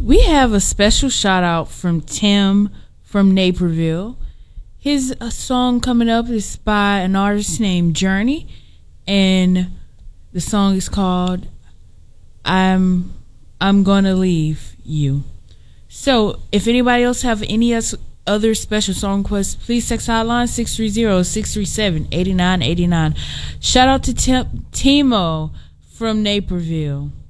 We have a special shout out from Tim from Naperville. His song coming up is by an artist named Journey, and the song is called I'm Gonna Leave You. So if anybody else have any other special song requests, please text hotline 630-637-8989. Shout out to Timo from Naperville.